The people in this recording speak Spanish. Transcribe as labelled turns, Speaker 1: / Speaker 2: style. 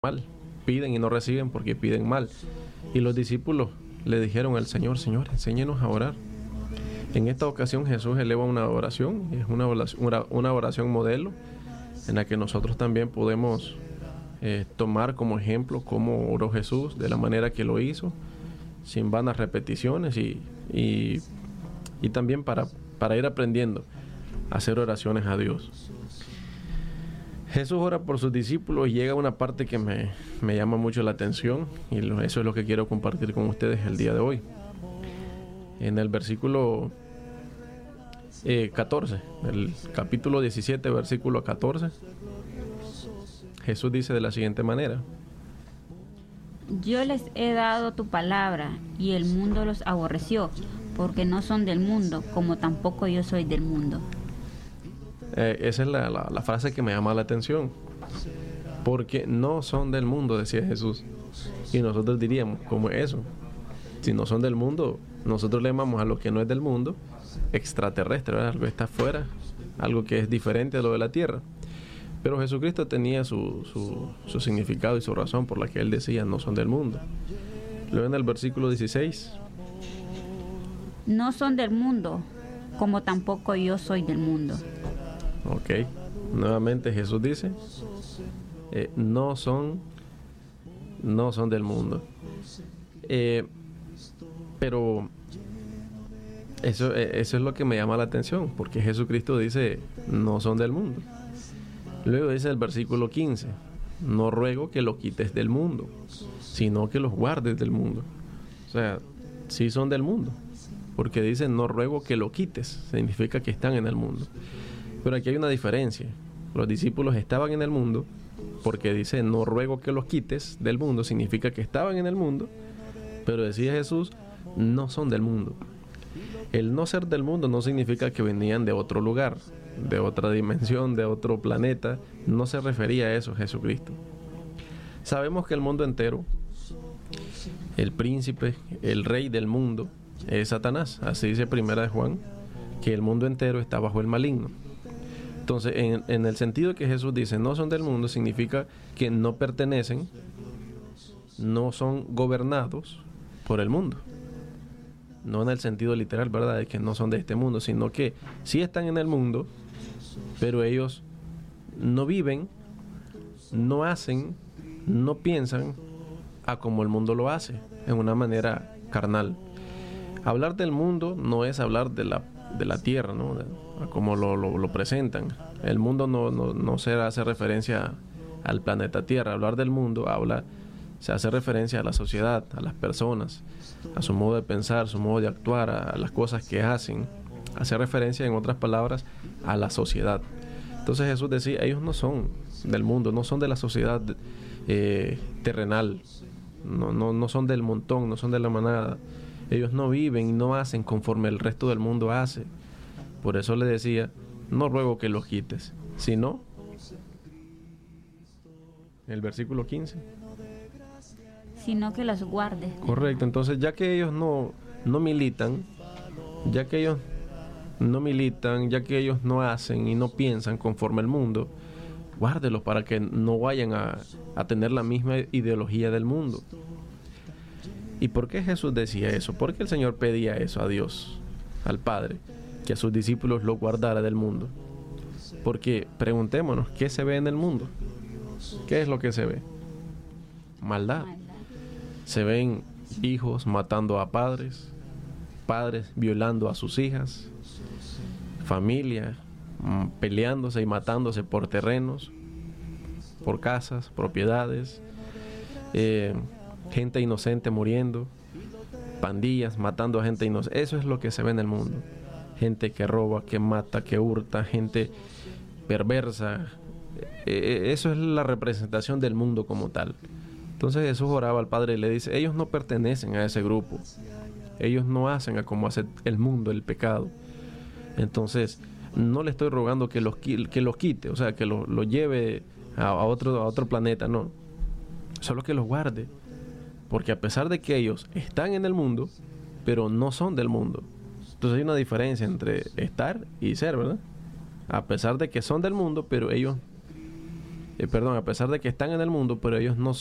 Speaker 1: mal, piden y no reciben porque piden mal. Y los discípulos le dijeron al Señor: Señor, enséñenos a orar. En esta ocasión Jesús eleva una oración, es una oración modelo en la que nosotros también podemos tomar como ejemplo cómo oró Jesús, de la manera que lo hizo, sin vanas repeticiones y también para ir aprendiendo a hacer oraciones a Dios. Jesús ora por sus discípulos y llega a una parte que me llama mucho la atención, y eso es lo que quiero compartir con ustedes el día de hoy. En el versículo 14, el capítulo 17, versículo 14, Jesús dice de la siguiente manera:
Speaker 2: Yo les he dado tu palabra, y el mundo los aborreció, porque no son del mundo, como tampoco yo soy del mundo.
Speaker 1: Esa es la frase que me llama la atención. Porque no son del mundo, decía Jesús. Y nosotros diríamos: ¿cómo es eso? Si no son del mundo, nosotros le llamamos a lo que no es del mundo extraterrestre, ¿verdad? Algo que está afuera, algo que es diferente a lo de la tierra. Pero Jesucristo tenía su significado y su razón por la que Él decía: no son del mundo. Luego en el versículo 16:
Speaker 2: No son del mundo, como tampoco yo soy del mundo.
Speaker 1: Ok, nuevamente Jesús dice: no son del mundo. Pero eso es lo que me llama la atención, porque Jesucristo dice: no son del mundo. Luego dice el versículo 15: no ruego que lo quites del mundo, sino que los guardes del mundo. O sea, sí son del mundo, porque dice: no ruego que lo quites, significa que están en el mundo. Pero aquí hay una diferencia. Los discípulos estaban en el mundo, porque dice: no ruego que los quites del mundo, significa que estaban en el mundo. Pero decía Jesús: no son del mundo. El no ser del mundo no significa que venían de otro lugar, de otra dimensión, de otro planeta. No se refería a eso Jesucristo. Sabemos que el mundo entero, el príncipe, el rey del mundo, es Satanás. Así dice Primera de Juan, que el mundo entero está bajo el maligno. Entonces, en el sentido que Jesús dice no son del mundo, significa que no pertenecen, no son gobernados por el mundo. No en el sentido literal, ¿verdad?, de que no son de este mundo, sino que sí están en el mundo, pero ellos no viven, no hacen, no piensan a como el mundo lo hace, en una manera carnal. Hablar del mundo no es hablar de la tierra, ¿no?, a como lo presentan. El mundo no se hace referencia al planeta Tierra. Hablar del mundo se hace referencia a la sociedad, a las personas, a su modo de pensar, su modo de actuar, a las cosas que hacen. Hace referencia, en otras palabras, a la sociedad. Entonces Jesús decía: ellos no son del mundo, no son de la sociedad terrenal, no son del montón, no son de la manada. Ellos no viven y no hacen conforme el resto del mundo hace. Por eso le decía: no ruego que los quites, sino, el versículo 15,
Speaker 2: Sino que los guardes.
Speaker 1: correcto. Entonces, ya que ellos no militan, ya que ellos no hacen y no piensan conforme al mundo, guárdelos para que no vayan a tener la misma ideología del mundo. ¿Y por qué Jesús decía eso? ¿Por qué el Señor pedía eso a Dios, al Padre, que a sus discípulos lo guardara del mundo? Porque preguntémonos: ¿qué se ve en el mundo? ¿Qué es lo que se ve? Maldad. Se ven hijos matando a padres, padres violando a sus hijas, familia peleándose y matándose por terrenos, por casas, propiedades, gente inocente muriendo, pandillas matando a gente inocente. Eso es lo que se ve en el mundo. Gente que roba, que mata, que hurta, gente perversa. Eso es la representación del mundo como tal. Entonces Jesús oraba al Padre y le dice: ellos no pertenecen a ese grupo, ellos no hacen a como hace el mundo, el pecado. Entonces no le estoy rogando que los quite, o sea, que los lleve a otro planeta, no, solo que los guarde, porque a pesar de que ellos están en el mundo, pero no son del mundo. Entonces hay una diferencia entre estar y ser, ¿verdad? A pesar de que son del mundo, pero ellos perdón, a pesar de que están en el mundo, pero ellos no